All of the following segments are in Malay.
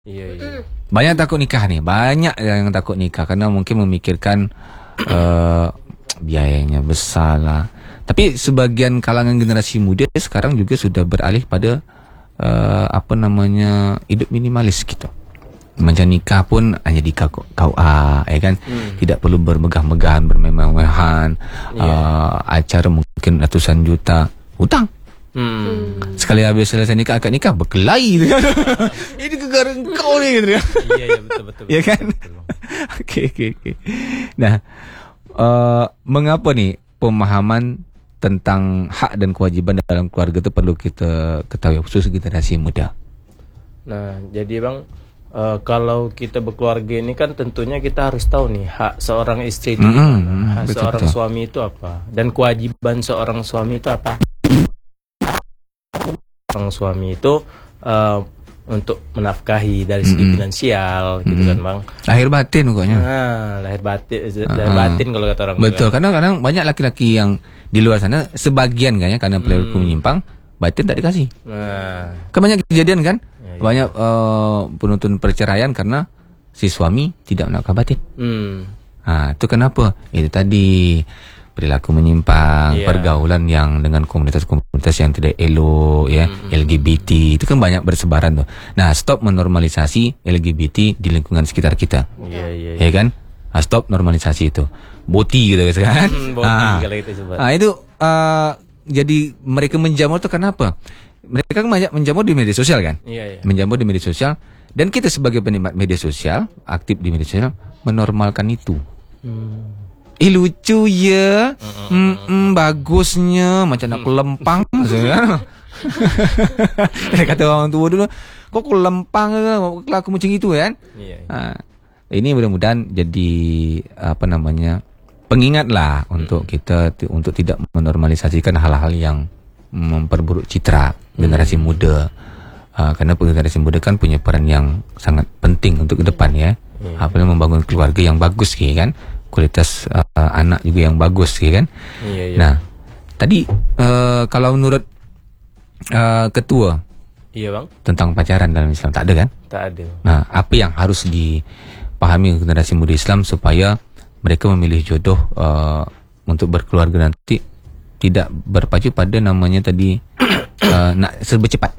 Iya, iya. Banyak takut nikah nih. Banyak yang takut nikah karena mungkin memikirkan biayanya besar lah. Tapi sebagian kalangan generasi muda sekarang juga sudah beralih pada hidup minimalis gitu. Macam nikah pun hanya di KUA, ya kan? Tidak perlu bermegah-megahan, bermewah-mewahan. Acara mungkin ratusan juta, hutang. Sekali habis selesai nikah, akad nikah berkelahi gitu kan. Ini gegara engkau ni gitu kan. Iya, betul. Ya kan? Okey. Nah, mengapa nih pemahaman tentang hak dan kewajiban dalam keluarga itu perlu kita ketahui, khusus generasi muda? Nah, jadi bang, kalau kita berkeluarga ini kan tentunya kita harus tahu nih hak seorang istri itu gimana, hak seorang suami itu apa, dan kewajiban seorang suami itu apa. Seorang suami itu untuk menafkahi dari segi finansial, gitu kan bang. Lahir batin pokoknya. Lahir batin kalau kata orang. Betul. Kadang-kadang banyak laki-laki yang di luar sana, sebagian kan ya, karena perilaku menyimpang, batin tak dikasih. Kan banyak kejadian kan? Banyak penuntun perceraian karena si suami tidak menafkah batin. Itu kenapa? Itu tadi perilaku menyimpang, pergaulan yang dengan komunitas-komunitas yang tidak elok, ya, LGBT itu kan banyak bersebaran tuh. Nah, stop menormalisasi LGBT di lingkungan sekitar kita. Ya kan? Stop normalisasi itu. Boti gitu kan? Boti kalau itu sebut. Itu jadi mereka menjamur tuh kenapa? Mereka kan banyak menjamur di media sosial kan? Menjamur di media sosial, dan kita sebagai penikmat media sosial, aktif di media sosial, menormalkan itu. Lucu ya, bagusnya, macam nak kelempang, kata orang tua dulu, kok kelempang, kelaku macam itu kan? Ini mudah-mudahan jadi pengingat lah untuk kita untuk tidak menormalisasikan hal-hal yang memperburuk citra generasi muda. Karena generasi muda kan punya peran yang sangat penting untuk ke depan ya. Apalagi membangun keluarga yang bagus kan, kualitas anak juga yang bagus kan. Nah, tadi kalau menurut ketua, bang, tentang pacaran dalam Islam tak ada kan? Tak ada. Nah, apa yang harus dipahami generasi muda Islam supaya mereka memilih jodoh untuk berkeluarga nanti tidak berpacu pada namanya tadi nak serba cepat.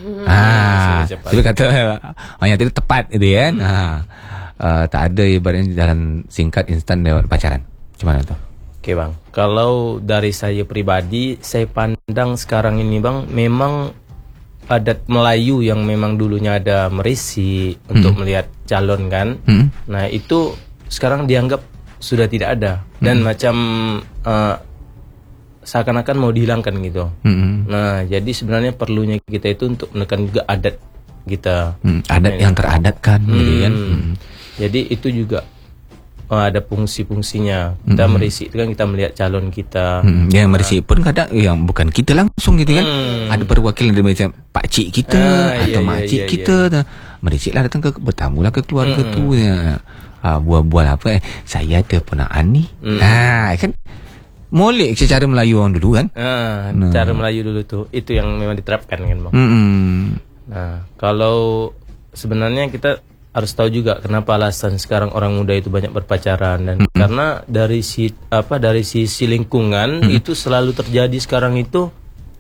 Sebab kata hanya itu tepat itu kan. Tak ada ibaratnya jalan singkat instan lewat pacaran. Macam mana tu? Okey bang, kalau dari saya pribadi, saya pandang sekarang ini bang, memang adat Melayu yang memang dulunya ada merisi untuk melihat calon kan. Nah itu sekarang dianggap sudah tidak ada, dan macam seakan-akan mau dihilangkan gitu. Nah jadi sebenarnya perlunya kita itu untuk menekan juga adat kita, adat yang teradatkan gitu kan. Jadi itu juga ada fungsi-fungsinya. Kita merisi itu kan kita melihat calon kita. Yang merisi pun kadang yang bukan kita langsung gitu kan. Ada perwakilan dari macam pakcik kita atau makcik kita. Merisi lah datang bertamulah ke keluarga tu. Buat apa? Saya ada ponaan ni. Kan molek secara Melayu orang dulu kan. Cara Melayu dulu tu itu yang memang diterapkan kan bang. Nah kalau sebenarnya kita harus tahu juga kenapa alasan sekarang orang muda itu banyak berpacaran, dan karena dari sisi lingkungan itu selalu terjadi sekarang itu,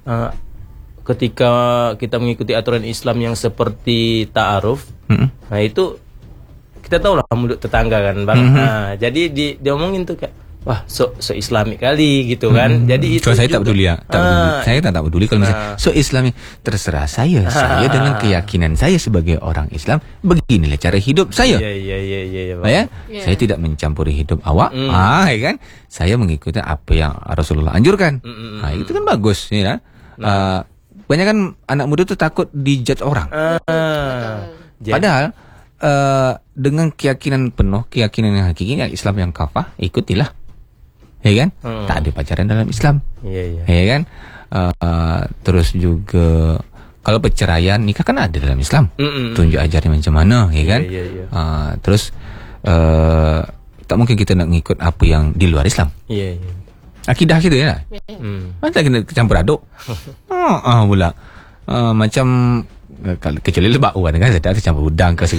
ketika kita mengikuti aturan Islam yang seperti ta'aruf. Nah itu kita tahu lah mulut tetangga kan bang. Jadi diomongin tuh kayak wah so Islamik kali gitu kan. Jadi itu saya tak peduli ya. Saya tak peduli kalau misalnya so Islami, terserah saya. Saya dengan keyakinan saya sebagai orang Islam, beginilah cara hidup saya. Iya. Saya tidak mencampuri hidup awak. Ya kan? Saya mengikuti apa yang Rasulullah anjurkan. Itu kan bagus ya. Banyak kan anak muda tuh takut dijudge orang. Padahal dengan keyakinan penuh, keyakinan yang hakiki, Islam yang kafah, ikutilah. Ya kan? Tak ada pacaran dalam Islam. Ya kan? Terus juga kalau perceraian, nikah kan ada dalam Islam. Tunjuk ajarnya macam mana, ya kan? Terus tak mungkin kita nak ngikut apa yang di luar Islam. Akidah kita ya. Macam kita campur aduk. Pula macam kecuali bakwan kan, ada campur udang ke